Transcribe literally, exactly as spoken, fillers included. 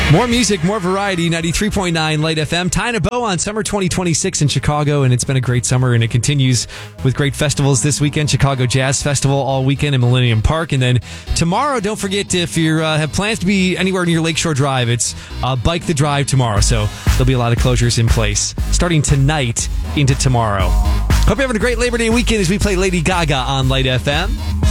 More music, more variety, ninety-three point nine Light F M. Tying a bow on summer twenty twenty-six in Chicago, and it's been a great summer, and it continues with great festivals this weekend. Chicago Jazz Festival all weekend in Millennium Park, and then tomorrow, don't forget, if you uh, have plans to be anywhere near Lakeshore Drive, it's uh, Bike the Drive tomorrow, so there'll be a lot of closures in place starting tonight into tomorrow. Hope you're having a great Labor Day weekend as we play Lady Gaga on Light F M.